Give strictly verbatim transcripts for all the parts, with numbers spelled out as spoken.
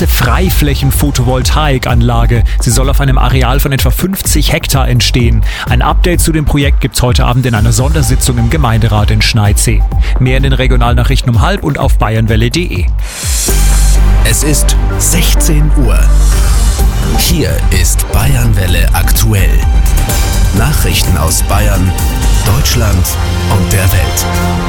große Freiflächen-Photovoltaikanlage. Sie soll auf einem Areal von etwa fünfzig Hektar entstehen. Ein Update zu dem Projekt gibt's heute Abend in einer Sondersitzung im Gemeinderat in Schneidsee. Mehr in den Regionalnachrichten um halb und auf bayernwelle punkt de. Es ist sechzehn Uhr. Hier ist Bayernwelle aktuell. Nachrichten aus Bayern, Deutschland und der Welt.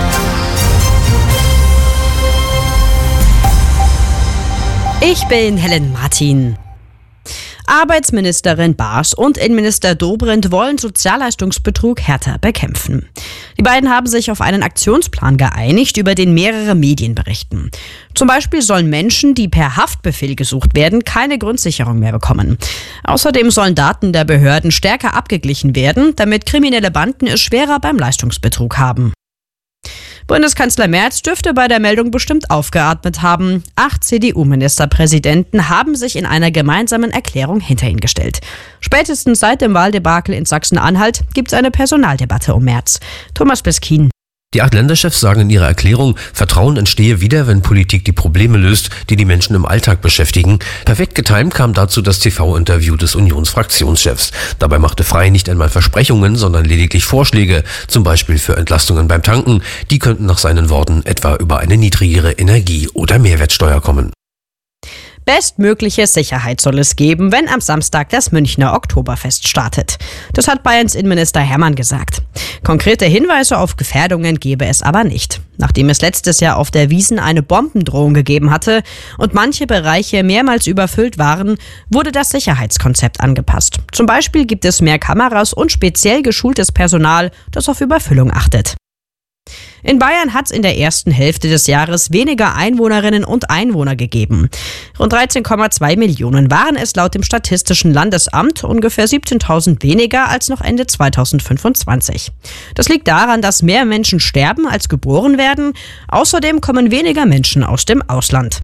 Ich bin Helen Martin. Arbeitsministerin Baas und Innenminister Dobrindt wollen Sozialleistungsbetrug härter bekämpfen. Die beiden haben sich auf einen Aktionsplan geeinigt, über den mehrere Medien berichten. Zum Beispiel sollen Menschen, die per Haftbefehl gesucht werden, keine Grundsicherung mehr bekommen. Außerdem sollen Daten der Behörden stärker abgeglichen werden, damit kriminelle Banden es schwerer beim Leistungsbetrug haben. Bundeskanzler Merz dürfte bei der Meldung bestimmt aufgeatmet haben. Acht C D U-Ministerpräsidenten haben sich in einer gemeinsamen Erklärung hinter ihn gestellt. Spätestens seit dem Wahldebakel in Sachsen-Anhalt gibt es eine Personaldebatte um Merz. Thomas Beskin. Die acht Länderchefs sagen in ihrer Erklärung, Vertrauen entstehe wieder, wenn Politik die Probleme löst, die die Menschen im Alltag beschäftigen. Perfekt getimt kam dazu das T V-Interview des Unionsfraktionschefs. Dabei machte Frey nicht einmal Versprechungen, sondern lediglich Vorschläge, zum Beispiel für Entlastungen beim Tanken. Die könnten nach seinen Worten etwa über eine niedrigere Energie- oder Mehrwertsteuer kommen. Bestmögliche Sicherheit soll es geben, wenn am Samstag das Münchner Oktoberfest startet. Das hat Bayerns Innenminister Hermann gesagt. Konkrete Hinweise auf Gefährdungen gebe es aber nicht. Nachdem es letztes Jahr auf der Wiesn eine Bombendrohung gegeben hatte und manche Bereiche mehrmals überfüllt waren, wurde das Sicherheitskonzept angepasst. Zum Beispiel gibt es mehr Kameras und speziell geschultes Personal, das auf Überfüllung achtet. In Bayern hat es in der ersten Hälfte des Jahres weniger Einwohnerinnen und Einwohner gegeben. Rund dreizehn Komma zwei Millionen waren es laut dem Statistischen Landesamt, ungefähr siebzehntausend weniger als noch Ende zweitausendfünfundzwanzig. Das liegt daran, dass mehr Menschen sterben als geboren werden. Außerdem kommen weniger Menschen aus dem Ausland.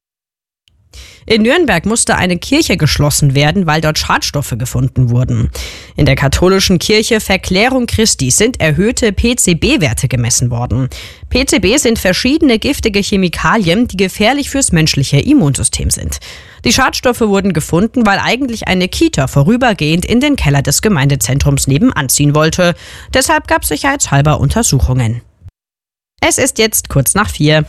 In Nürnberg musste eine Kirche geschlossen werden, weil dort Schadstoffe gefunden wurden. In der katholischen Kirche Verklärung Christi sind erhöhte P C B-Werte gemessen worden. P C B sind verschiedene giftige Chemikalien, die gefährlich fürs menschliche Immunsystem sind. Die Schadstoffe wurden gefunden, weil eigentlich eine Kita vorübergehend in den Keller des Gemeindezentrums nebenan ziehen wollte. Deshalb gab es sicherheitshalber Untersuchungen. Es ist jetzt kurz nach vier.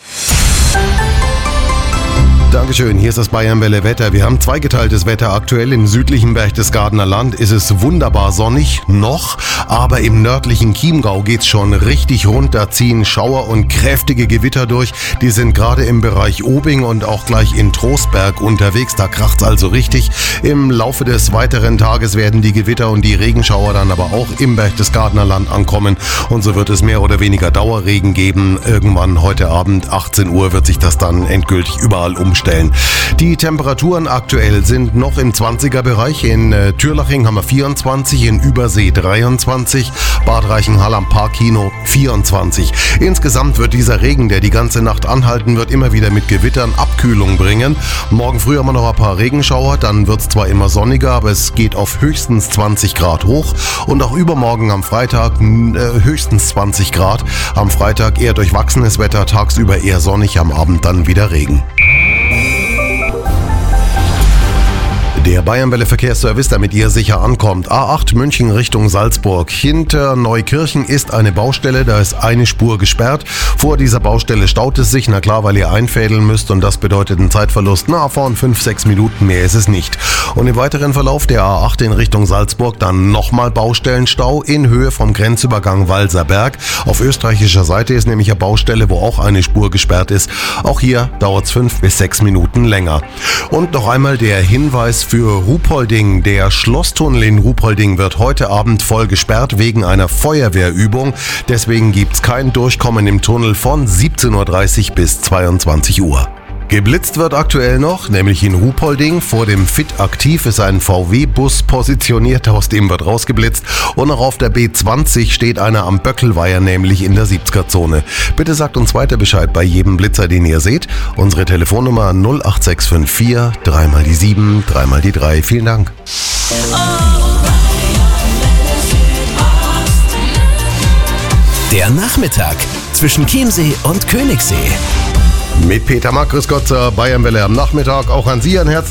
Dankeschön, hier ist das Bayernwelle Wetter. Wir haben zweigeteiltes Wetter. Aktuell im südlichen Berchtesgadener Land ist es wunderbar sonnig, noch, aber im nördlichen Chiemgau geht's schon richtig runter, ziehen Schauer und kräftige Gewitter durch. Die sind gerade im Bereich Obing und auch gleich in Trostberg unterwegs, da kracht's also richtig. Im Laufe des weiteren Tages werden die Gewitter und die Regenschauer dann aber auch im Berchtesgadener Land ankommen und so wird es mehr oder weniger Dauerregen geben. Irgendwann heute Abend, achtzehn Uhr, wird sich das dann endgültig überall umstellen. Die Temperaturen aktuell sind noch im zwanziger-Bereich. In äh, Türlaching haben wir vierundzwanzig, in Übersee dreiundzwanzig, Bad Reichenhall am Parkkino vierundzwanzig. Insgesamt wird dieser Regen, der die ganze Nacht anhalten wird, immer wieder mit Gewittern Abkühlung bringen. Morgen früh haben wir noch ein paar Regenschauer, dann wird es zwar immer sonniger, aber es geht auf höchstens zwanzig Grad hoch. Und auch übermorgen am Freitag äh, höchstens zwanzig Grad. Am Freitag eher durchwachsenes Wetter, tagsüber eher sonnig, am Abend dann wieder Regen. Der Bayernwelle Verkehrsservice, damit ihr sicher ankommt. A acht München Richtung Salzburg. Hinter Neukirchen ist eine Baustelle, da ist eine Spur gesperrt. Vor dieser Baustelle staut es sich, na klar, weil ihr einfädeln müsst und das bedeutet einen Zeitverlust. Na, vorn fünf, sechs Minuten, mehr ist es nicht. Und im weiteren Verlauf der A acht in Richtung Salzburg dann nochmal Baustellenstau in Höhe vom Grenzübergang Walserberg. Auf österreichischer Seite ist nämlich eine Baustelle, wo auch eine Spur gesperrt ist. Auch hier dauert es fünf bis sechs Minuten länger. Und noch einmal der Hinweis für Ruhpolding. Der Schlosstunnel in Ruhpolding wird heute Abend voll gesperrt wegen einer Feuerwehrübung. Deswegen gibt es kein Durchkommen im Tunnel von siebzehn Uhr dreißig bis zweiundzwanzig Uhr. Geblitzt wird aktuell noch, nämlich in Ruhpolding. Vor dem Fit Aktiv ist ein V W-Bus positioniert, aus dem wird rausgeblitzt. Und auch auf der B zwanzig steht einer am Böckelweiher, nämlich in der siebziger-Zone. Bitte sagt uns weiter Bescheid bei jedem Blitzer, den ihr seht. Unsere Telefonnummer null acht sechs fünf vier, dreimal die sieben, dreimal die drei. Vielen Dank. Der Nachmittag zwischen Chiemsee und Königssee. Mit Peter Mack, grüß Gott zur Bayernwelle am Nachmittag. Auch an Sie ein Herz.